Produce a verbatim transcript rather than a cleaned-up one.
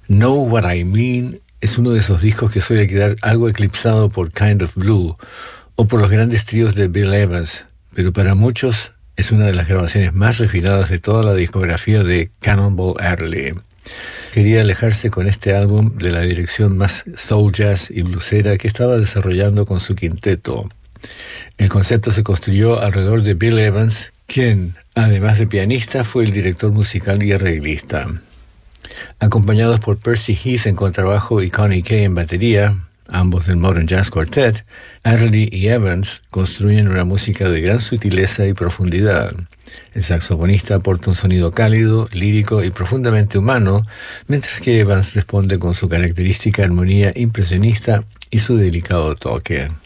Know What I Mean es uno de esos discos que suele quedar algo eclipsado por Kind of Blue o por los grandes tríos de Bill Evans, pero para muchos es una de las grabaciones más refinadas de toda la discografía de Cannonball Adderley. Quería alejarse con este álbum de la dirección más soul jazz y bluesera que estaba desarrollando con su quinteto. El concepto se construyó alrededor de Bill Evans, quien, además de pianista, fue el director musical y arreglista. Acompañados por Percy Heath en contrabajo y Connie Kay en batería, ambos del Modern Jazz Quartet, Adderley y Evans construyen una música de gran sutileza y profundidad. El saxofonista aporta un sonido cálido, lírico y profundamente humano, mientras que Evans responde con su característica armonía impresionista y su delicado toque.